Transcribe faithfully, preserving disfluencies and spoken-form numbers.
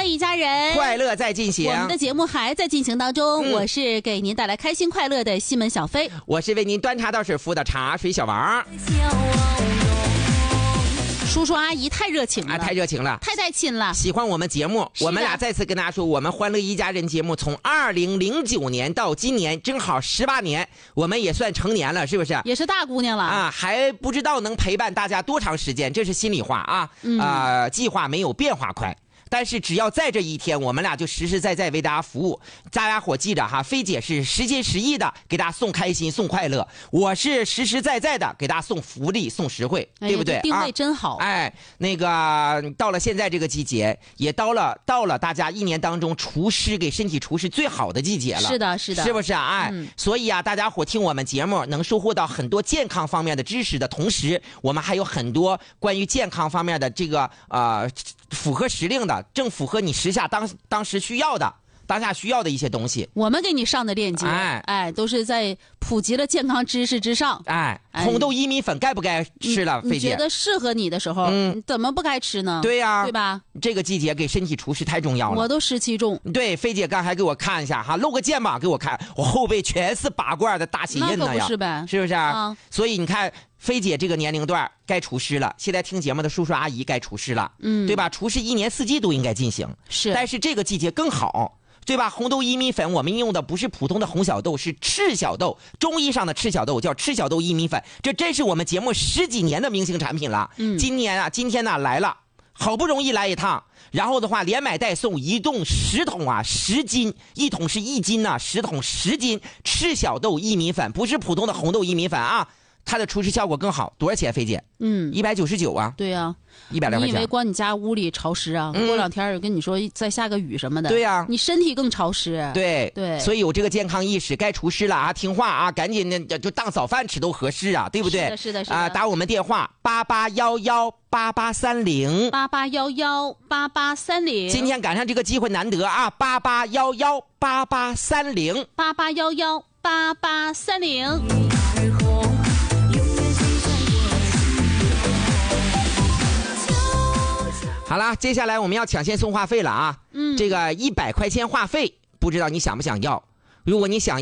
一家人， 快乐在进行。 我们的节目还在进行当中、嗯、我是给您带来开心快乐的西门小飞， 我是为您端茶倒水服务的茶水小王。 叔叔阿姨太热情了、 啊、太热情了， 太带亲了， 喜欢我们节目。我们俩再次跟大家说，我们欢乐一家人节目从二零零九年到今年正好十八年，我们也算成年了，是不是？ 也是大姑娘了啊，还不知道能陪伴大家多长时间，这是心里话啊。嗯、呃，计划没有变化快。但是只要在这一天，我们俩就实实在在为大家服务。大家伙记着哈，菲姐是实心实意的给大家送开心送快乐，我是实实在在的给大家送福利送实惠， 哎、 对不对？ 定位真好。 啊、哎，那个到了现在这个季节，也到了到了大家一年当中除湿给身体除湿最好的季节了。 是的，是的， 是不是啊？哎、 嗯， 所以啊，大家伙听我们节目能收获到很多健康方面的知识的同时，我们还有很多关于健康方面的这个呃符合时令的，正符合你时下当当时需要的。当下需要的一些东西， 我们给你上的链接，哎哎，都是在普及了健康知识之上。 哎，红豆薏米粉该不该吃了？ 你觉得适合你的时候，嗯，你怎么不该吃呢？ 对呀、啊， 对吧？ 这个季节给身体除湿太重要了。 我都湿气重。 对，菲姐刚才给我看一下哈，露个肩膀给我看，我后背全是拔罐的大血印呢呀， 那可不是呗？ 是不是啊？ 啊所以你看。菲姐这个年龄段该除湿了，现在听节目的叔叔阿姨该除湿了，嗯，对吧？除湿一年四季都应该进行， 是， 但是这个季节更好，对吧？红豆薏米粉我们用的不是普通的红小豆，是赤小豆，中医上的赤小豆叫赤小豆薏米粉，这真是我们节目十几年的明星产品了。嗯，今年啊，今天呢、啊、来了，好不容易来一趟，然后的话连买带送，一共十桶啊，十斤，一桶是一斤呐、啊，十桶十斤赤小豆薏米粉，不是普通的红豆薏米粉啊。它的除湿效果更好，多少钱？菲姐， 嗯， 一百九十九啊。 对呀、啊， 一百来块钱。 你以为光你家屋里潮湿啊？嗯、过两天跟你说再下个雨什么的。 对呀、啊， 你身体更潮湿。 对对， 所以有这个健康意识，该除湿了啊，听话啊，赶紧的就当早饭吃都合适啊，对不对？ 是的，是的，是的。 啊，打我们电话八八幺幺八八三零八八幺幺八八三零。 今天赶上这个机会难得啊，八八幺幺八八三零八八幺幺八八三零。 好了，接下来我们要抢先送话费了啊！嗯，这个一百块钱话费，不知道你想不想要？如果你想。